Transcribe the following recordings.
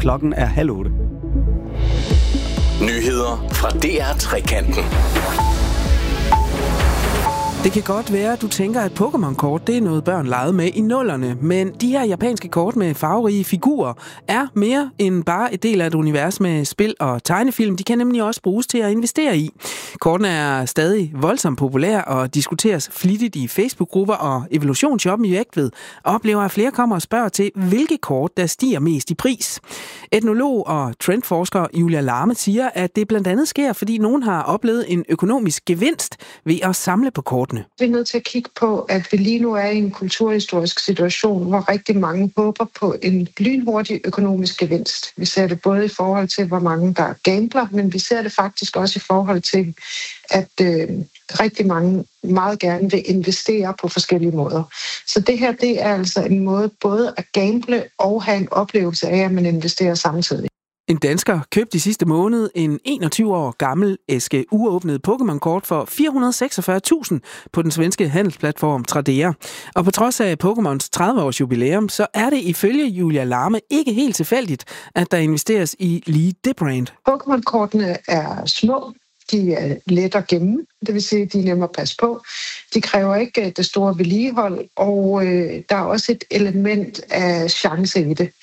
Klokken er 7:30. Nyheder fra DR Trekanten. Det kan godt være, at du tænker, at Pokémon-kort det er noget børn legede med i 00'erne, men de her japanske kort med farverige figurer er mere end bare et del af et univers med spil og tegnefilm. De kan nemlig også bruges til at investere i. Kortene er stadig voldsomt populære og diskuteres flittigt i Facebook-grupper, og Evolutionsshoppen i Vægtved oplever, at flere kommer og spørger til, hvilke kort der stiger mest i pris. Etnolog og trendforsker Julia Larme siger, at det blandt andet sker, fordi nogen har oplevet en økonomisk gevinst ved at samle på kortene. Vi er nødt til at kigge på, at vi lige nu er i en kulturhistorisk situation, hvor rigtig mange håber på en lynhurtig økonomisk gevinst. Vi ser det både i forhold til, hvor mange der gambler, men vi ser det faktisk også i forhold til, at rigtig mange meget gerne vil investere på forskellige måder. Så det her, det er altså en måde både at gamble og have en oplevelse af, at man investerer samtidig. En dansker købte i sidste måned en 21 år gammel æske uåbnet Pokémon-kort for 446.000 på den svenske handelsplatform Tradera. Og på trods af Pokémons 30-års jubilæum, så er det ifølge Julia Larme ikke helt tilfældigt, at der investeres i lige det brand. Pokémon-kortene er små. De er let at gemme, det vil sige, at de er nemme at passe på. De kræver ikke det store vedligehold, og der er også et element af chance i det.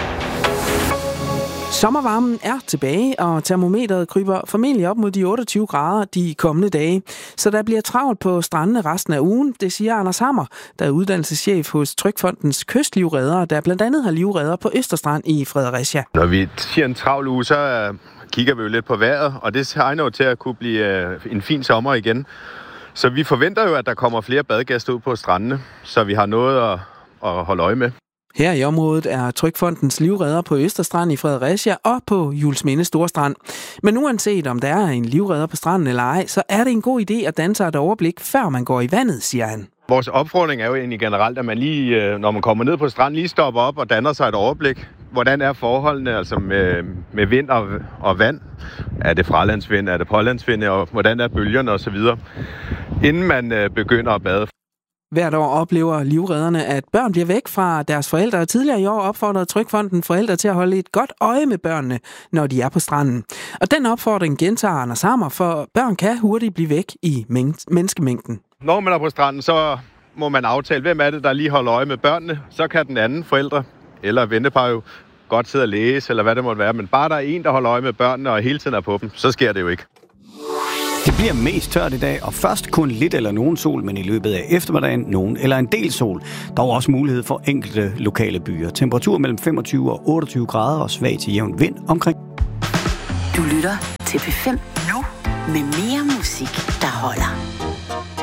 Sommervarmen er tilbage, og termometeret kryber formentlig op mod de 28 grader de kommende dage. Så der bliver travlt på strandene resten af ugen, det siger Anders Hammer, der er uddannelseschef hos Trygfondens Kystlivreder, der blandt andet har livredder på Østerstrand i Fredericia. Når vi siger en travl uge, så kigger vi jo lidt på vejret, og det tegner jo til at kunne blive en fin sommer igen. Så vi forventer jo, at der kommer flere badegæster ud på strandene, så vi har noget at holde øje med. Her i området er Trygfondens livredder på Østerstrand i Fredericia og på Juelsminde Storstrand. Men uanset om der er en livredder på stranden eller ej, så er det en god idé at danne sig et overblik, før man går i vandet, siger han. Vores opfordring er jo egentlig generelt, at man lige, når man kommer ned på stranden, lige stopper op og danner sig et overblik. Hvordan er forholdene altså med vind og vand? Er det fralandsvind, er det pålandsvind, og hvordan er bølgerne osv., inden man begynder at bade. Hvert år oplever livredderne, at børn bliver væk fra deres forældre, og tidligere i år opfordrede Trygfonden forældre til at holde et godt øje med børnene, når de er på stranden. Og den opfordring gentager Anders Hammer, for børn kan hurtigt blive væk i menneskemængden. Når man er på stranden, så må man aftale, hvem er det, der lige holder øje med børnene. Så kan den anden forældre eller ventepar jo godt sidde og læse, eller hvad det måtte være. Men bare der er en, der holder øje med børnene og hele tiden er på dem, så sker det jo ikke. Det bliver mest tørt i dag, og først kun lidt eller nogen sol, men i løbet af eftermiddagen nogen eller en del sol. Der er også mulighed for enkelte lokale byer. Temperatur mellem 25 og 28 grader og svag til jævn vind omkring. Du lytter til P5 nu med mere musik, der holder.